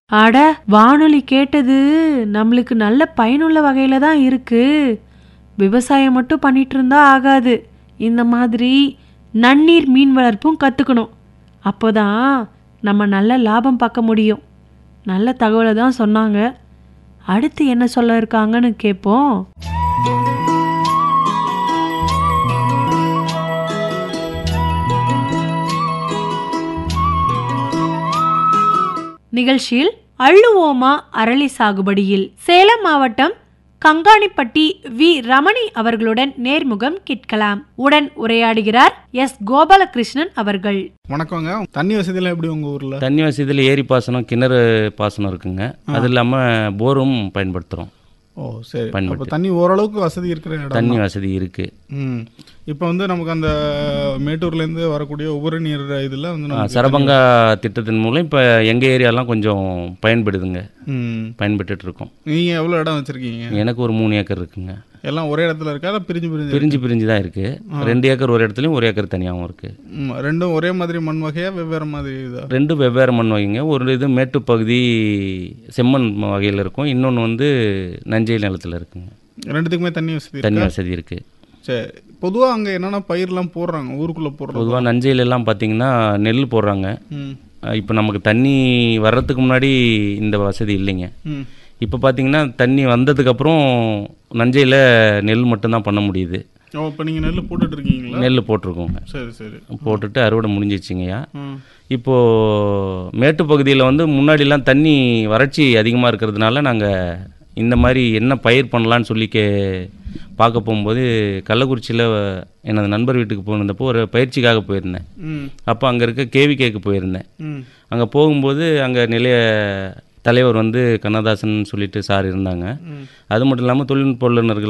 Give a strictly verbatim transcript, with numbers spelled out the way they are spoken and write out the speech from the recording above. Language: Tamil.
அட வானொலி கேட்டது நம்மளுக்கு நல்ல பயனுள்ள வகையில தான் இருக்கு. விவசாயம் மட்டும் பண்ணிட்டு இருந்தா ஆகாது. இந்த மாதிரி நன்னீர் மீன் வளர்ப்பும் கத்துக்கணும். அப்போதான் நம்ம நல்ல லாபம் பார்க்க முடியும். நல்ல தகவலை தான் சொன்னாங்க. அடுத்து என்ன சொல்ல இருக்காங்கன்னு கேட்போம். நிகழ்ச்சியில் அள்ளுவோமா அரளி சாகுபடியில் சேலம் மாவட்டம் கங்காணிப்பட்டி வி ரமணி அவர்களுடன் நேர்முகம் கேட்கலாம். உடன் உரையாடுகிறார் எஸ் கோபாலகிருஷ்ணன் அவர்கள். வணக்கங்க. தண்ணி வசதியெல்லாம் எப்படி உங்க ஊர்ல? தண்ணி வசதியில் ஏரி பாசனம், கிணறு பாசனம் இருக்குங்க. அது இல்லாமல் போரும் பயன்படுத்துகிறோம். ஓ சரி. அப்போ தண்ணி ஓரளவுக்கு வசதி இருக்கிற இடம். தண்ணி வசதி இருக்கு. ம் இப்போ வந்து நமக்கு அந்த மேட்டூர்லேருந்து வரக்கூடிய உபரி நீர் இதில் வந்து சரபங்கா திட்டத்தின் மூலம் இப்போ எங்கள் ஏரியாலாம் கொஞ்சம் பயன்படுதுங்க. ம் பயன்பட்டு இருக்கோம். நீங்கள் எவ்வளோ இடம் வச்சுருக்கீங்க? எனக்கு ஒரு மூணு ஏக்கர் இருக்குங்க. எல்லாம் ஒரே இடத்துல இருக்கா? பிரிஞ்சு பிரிஞ்சு பிரிஞ்சு பிரிஞ்சு தான் இருக்குது. ரெண்டு ஏக்கர் ஒரு இடத்துலையும் ஒரு ஏக்கர் தனியாகவும் இருக்குது. ரெண்டும் ஒரே மாதிரி மண் வகையாக வெவ்வேறு மாதிரி இதாக? ரெண்டும் வெவ்வேறு மண் வகைங்க. ஒரு இது மேட்டு பகுதி செம்மண் வகையில் இருக்கும், இன்னொன்று வந்து நஞ்சை நிலத்தில் இருக்குங்க. ரெண்டுத்துக்குமே தண்ணி வசதி தண்ணி வசதி இருக்குது. சரி. பொதுவாக அங்கே என்னென்ன பயிரெலாம் போடுறாங்க ஊருக்குள்ளே போடுறாங்க? பொதுவாக நஞ்சையிலெல்லாம் பார்த்தீங்கன்னா நெல் போடுறாங்க. இப்போ நமக்கு தண்ணி வர்றதுக்கு முன்னாடி இந்த வசதி இல்லைங்க. இப்போ பார்த்தீங்கன்னா தண்ணி வந்ததுக்கப்புறம் நஞ்சையில் நெல் மட்டும்தான் பண்ண முடியுது. ஓ இப்போ நீங்கள் நெல் போட்டுட்டு இருக்கீங்களா? நெல் போட்டிருக்கோங்க. சரி சரி. போட்டுட்டு அறுவடை முடிஞ்சிச்சிங்கய்யா. இப்போது மேட்டு பகுதியில் வந்து முன்னாடிலாம் தண்ணி வறட்சி அதிகமாக இருக்கிறதுனால நாங்கள் இந்த மாதிரி என்ன பயிர் பண்ணலான்னு சொல்லி கே பார்க்க போகும்போது கள்ளக்குறிச்சியில் எனது நண்பர் வீட்டுக்கு போயிருந்தப்போ ஒரு பயிற்சிக்காக போயிருந்தேன். அப்போ அங்கே இருக்க கேவிகேக்கு போயிருந்தேன். அங்கே போகும்போது அங்கே நிலைய தலைவர் வந்து கண்ணதாசன் சொல்லிட்டு சார் இருந்தாங்க. அது மட்டும் இல்லாமல் தொழில்நுட்ப வல்லுநர்கள்